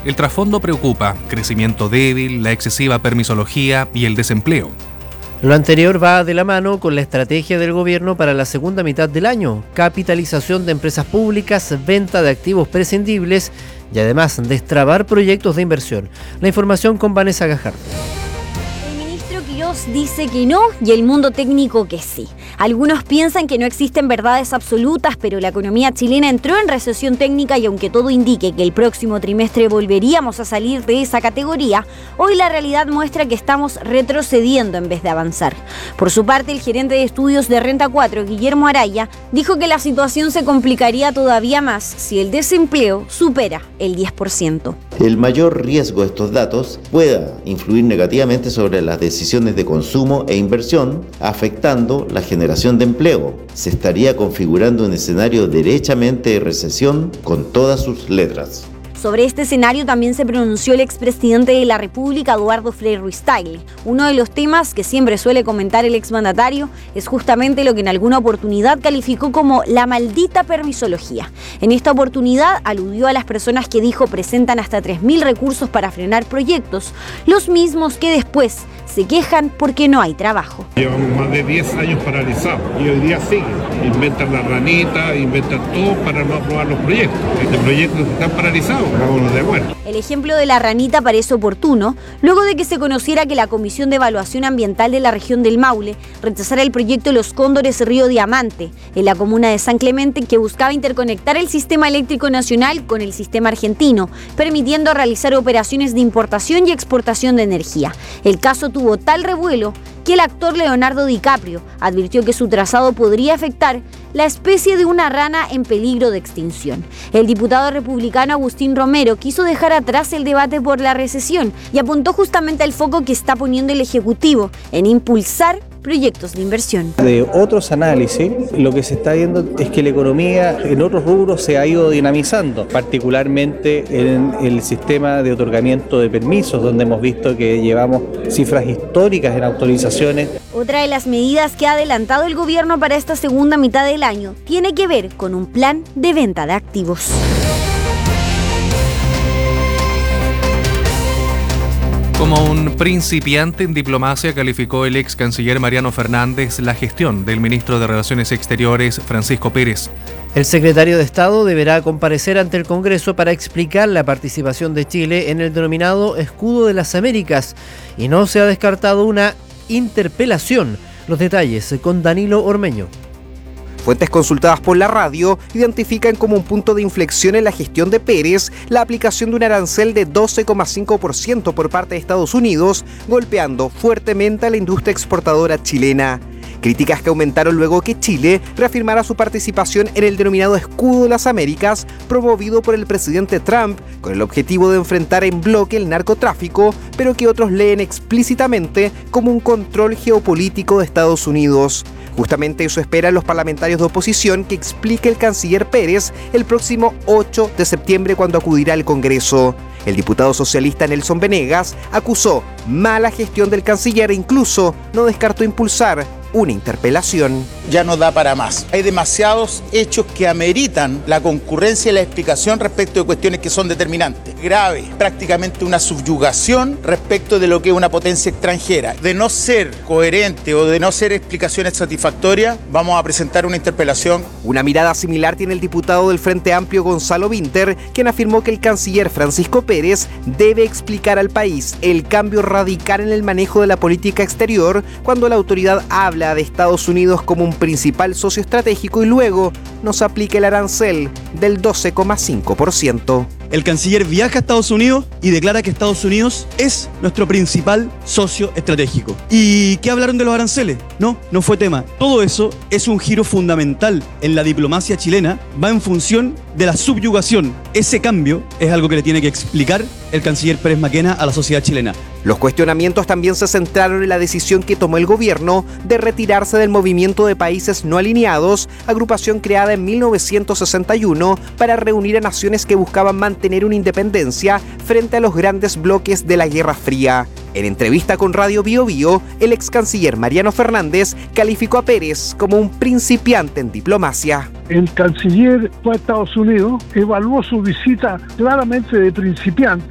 El trasfondo preocupa: crecimiento débil, la excesiva permisología y el desempleo. Lo anterior va de la mano con la estrategia del gobierno para la segunda mitad del año: capitalización de empresas públicas, venta de activos prescindibles y además destrabar proyectos de inversión. La información con Vanessa Gajardo. Quirós dice que no y el mundo técnico que sí. Algunos piensan que no existen verdades absolutas, pero la economía chilena entró en recesión técnica y aunque todo indique que el próximo trimestre volveríamos a salir de esa categoría, hoy la realidad muestra que estamos retrocediendo en vez de avanzar. Por su parte, el gerente de estudios de Renta 4, Guillermo Araya, dijo que la situación se complicaría todavía más si el desempleo supera el 10%. El mayor riesgo de estos datos pueda influir negativamente sobre las decisiones de consumo e inversión, afectando la generación de empleo. Se estaría configurando un escenario derechamente de recesión con todas sus letras. Sobre este escenario también se pronunció el expresidente de la República, Eduardo Frei Ruiz-Tagle. Uno de los temas que siempre suele comentar el exmandatario es justamente lo que en alguna oportunidad calificó como la maldita permisología. En esta oportunidad aludió a las personas que dijo presentan hasta 3.000 recursos para frenar proyectos, los mismos que después se quejan porque no hay trabajo. Llevamos más de 10 años paralizados y hoy día siguen. Inventan la ranita, inventan todo para no aprobar los proyectos. Este proyectos están paralizados. El ejemplo de la ranita parece oportuno, luego de que se conociera que la Comisión de Evaluación Ambiental de la región del Maule rechazara el proyecto Los Cóndores Río Diamante, en la comuna de San Clemente, que buscaba interconectar el sistema eléctrico nacional con el sistema argentino, permitiendo realizar operaciones de importación y exportación de energía. El caso tuvo tal revuelo que el actor Leonardo DiCaprio advirtió que su trazado podría afectar la especie de una rana en peligro de extinción. El diputado republicano Agustín Romero quiso dejar atrás el debate por la recesión y apuntó justamente al foco que está poniendo el Ejecutivo en impulsar proyectos de inversión. De otros análisis, lo que se está viendo es que la economía en otros rubros se ha ido dinamizando, particularmente en el sistema de otorgamiento de permisos, donde hemos visto que llevamos cifras históricas en autorizaciones. Otra de las medidas que ha adelantado el gobierno para esta segunda mitad del año tiene que ver con un plan de venta de activos. Como un principiante en diplomacia, calificó el ex canciller Mariano Fernández la gestión del ministro de Relaciones Exteriores, Francisco Pérez. El secretario de Estado deberá comparecer ante el Congreso para explicar la participación de Chile en el denominado Escudo de las Américas y no se ha descartado una interpelación. Los detalles con Danilo Ormeño. Fuentes consultadas por la radio identifican como un punto de inflexión en la gestión de Pérez la aplicación de un arancel de 12,5% por parte de Estados Unidos, golpeando fuertemente a la industria exportadora chilena. Críticas que aumentaron luego que Chile reafirmara su participación en el denominado Escudo de las Américas, promovido por el presidente Trump, con el objetivo de enfrentar en bloque el narcotráfico, pero que otros leen explícitamente como un control geopolítico de Estados Unidos. Justamente eso esperan los parlamentarios de oposición que explique el canciller Pérez el próximo 8 de septiembre cuando acudirá al Congreso. El diputado socialista Nelson Venegas acusó mala gestión del canciller e incluso no descartó impulsar una interpelación. Ya no da para más. Hay demasiados hechos que ameritan la concurrencia y la explicación respecto de cuestiones que son determinantes. Grave, prácticamente una subyugación respecto de lo que es una potencia extranjera. De no ser coherente o de no ser explicaciones satisfactorias, vamos a presentar una interpelación. Una mirada similar tiene el diputado del Frente Amplio Gonzalo Vinter, quien afirmó que el canciller Francisco Pérez debe explicar al país el cambio radical en el manejo de la política exterior cuando la autoridad habla de Estados Unidos como un principal socio estratégico y luego nos aplica el arancel del 12,5%. El canciller viaja a Estados Unidos y declara que Estados Unidos es nuestro principal socio estratégico. ¿Y qué hablaron de los aranceles? No fue tema. Todo eso es un giro fundamental en la diplomacia chilena, va en función de la subyugación. Ese cambio es algo que le tiene que explicar el canciller Pérez Maquena a la sociedad chilena. Los cuestionamientos también se centraron en la decisión que tomó el gobierno de retirarse del Movimiento de Países No Alineados, agrupación creada en 1961 para reunir a naciones que buscaban mantener una independencia frente a los grandes bloques de la Guerra Fría. En entrevista con Radio Bio Bio, el ex canciller Mariano Fernández calificó a Pérez como un principiante en diplomacia. El canciller fue a Estados Unidos, evaluó su visita claramente de principiante,